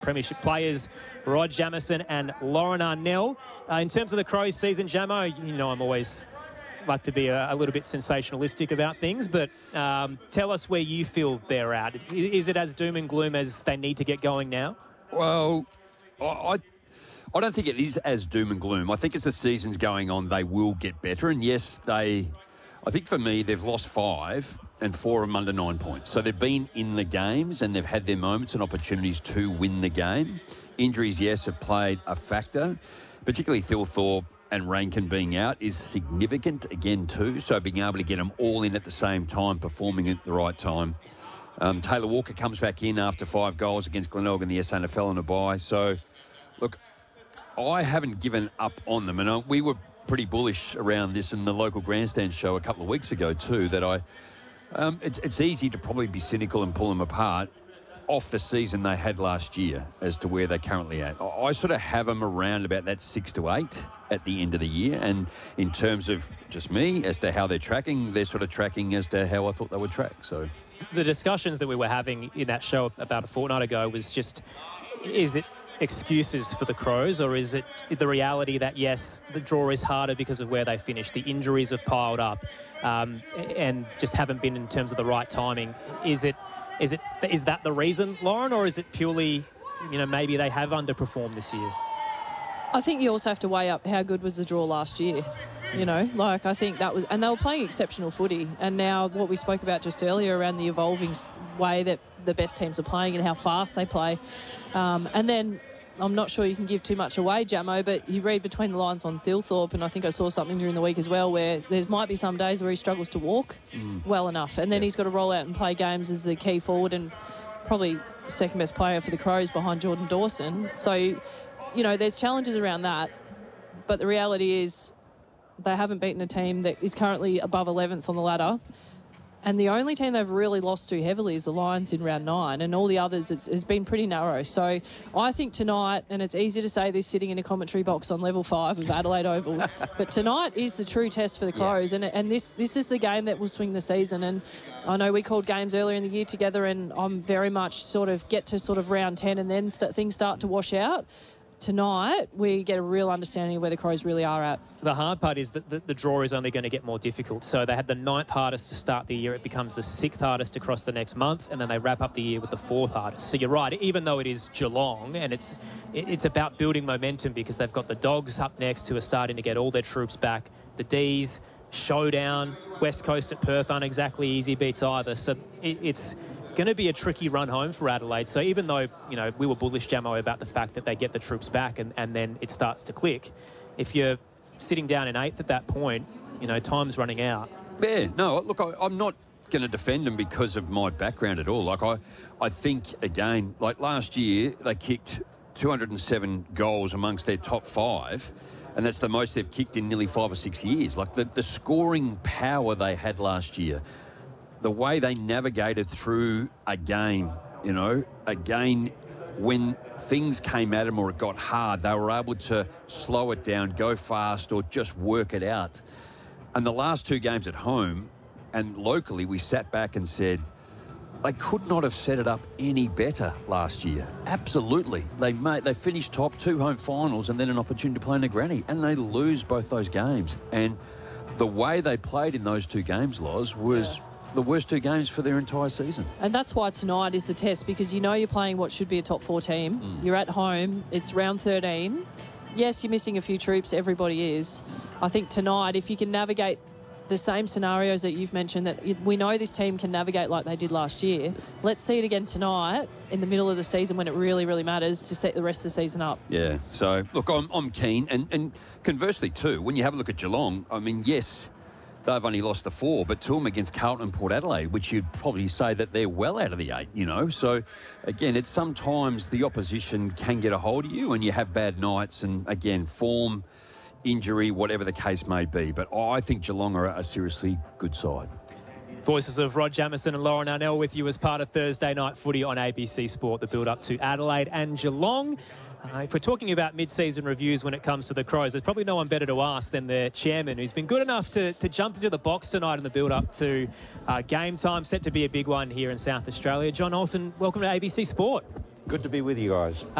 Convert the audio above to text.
Premiership players, Rod Jamieson and Lauren Arnell. In terms of the Crows season, Jamo, you know I'm always like to be a little bit sensationalistic about things, but tell us where you feel they're at. Is it as doom and gloom as they need to get going now? Well, I don't think it is as doom and gloom. I think as the season's going on, they will get better. And yes, I think for me, they've lost 5 and 4 of them under 9 points. So they've been in the games and they've had their moments and opportunities to win the game. Injuries, yes, have played a factor. Particularly Thilthorpe and Rankin being out is significant again too. So being able to get them all in at the same time, performing at the right time. Taylor Walker comes back in after 5 goals against Glenelg in the SANFL on a bye. So, look, I haven't given up on them. And we were pretty bullish around this in the local grandstand show a couple of weeks ago too, that it's easy to probably be cynical and pull them apart off the season they had last year as to where they're currently at. I sort of have them around about that 6 to 8 at the end of the year. And in terms of just me, as to how they're tracking, they're sort of tracking as to how I thought they would track. So the discussions that we were having in that show about a fortnight ago was just, is it excuses for the Crows, or is it the reality that, yes, the draw is harder because of where they finished, the injuries have piled up, and just haven't been in terms of the right timing? Is that the reason, Lauren, or is it purely, maybe they have underperformed this year? I think you also have to weigh up how good was the draw last year. I think that was, and they were playing exceptional footy. And now what we spoke about just earlier around the evolving way that the best teams are playing and how fast they play. And then I'm not sure you can give too much away, Jamo, but you read between the lines on Thilthorpe, and I think I saw something during the week as well where there might be some days where he struggles to walk well enough. And then he's got to roll out and play games as the key forward and probably the second best player for the Crows behind Jordan Dawson. So, there's challenges around that. But the reality is they haven't beaten a team that is currently above 11th on the ladder. And the only team they've really lost to heavily is the Lions in round 9, and all the others has been pretty narrow. So I think tonight, and it's easy to say this sitting in a commentary box on level 5 of Adelaide Oval, but tonight is the true test for the Crows, and this is the game that will swing the season. And I know we called games earlier in the year together, and I'm very much sort of get to sort of round 10 and then things start to wash out. Tonight, we get a real understanding of where the Crows really are at. The hard part is that the draw is only going to get more difficult. So they had the 9th hardest to start the year. It becomes the 6th hardest across the next month, and then they wrap up the year with the 4th hardest. So you're right, even though it is Geelong, and it's about building momentum because they've got the Dogs up next who are starting to get all their troops back. The D's, showdown, West Coast at Perth aren't exactly easy beats either. So it's going to be a tricky run home for Adelaide. So even though, we were bullish, Jamo, about the fact that they get the troops back and then it starts to click, if you're sitting down in 8th at that point, time's running out. Yeah, no, look, I'm not going to defend them because of my background at all. Like, I think, again, like last year, they kicked 207 goals amongst their top 5, and that's the most they've kicked in nearly 5 or 6 years. Like, the scoring power they had last year, the way they navigated through a game, again, when things came at them or it got hard, they were able to slow it down, go fast, or just work it out. And the last 2 games at home and locally, we sat back and said, they could not have set it up any better last year. Absolutely. They finished top, 2 home finals and then an opportunity to play in a granny, and they lose both those games. And the way they played in those 2 games, Loz, was the worst 2 games for their entire season. And that's why tonight is the test, because you're playing what should be a top 4 team. You're at home. It's round 13. Yes, you're missing a few troops. Everybody is. I think tonight, if you can navigate the same scenarios that you've mentioned, that we know this team can navigate like they did last year, let's see it again tonight in the middle of the season when it really, really matters to set the rest of the season up. Yeah. So, look, I'm keen. And conversely, too, when you have a look at Geelong, I mean, yes, they've only lost the 4, but 2 of them against Carlton and Port Adelaide, which you'd probably say that they're well out of the 8, So, again, it's sometimes the opposition can get a hold of you and you have bad nights and, again, form, injury, whatever the case may be. But I think Geelong are a seriously good side. Voices of Rod Jamieson and Lauren Arnell with you as part of Thursday Night Footy on ABC Sport, the build-up to Adelaide and Geelong. If we're talking about mid-season reviews when it comes to the Crows, there's probably no one better to ask than their chairman, who's been good enough to jump into the box tonight in the build-up to game time, set to be a big one here in South Australia. John Olsen, welcome to ABC Sport. Good to be with you guys.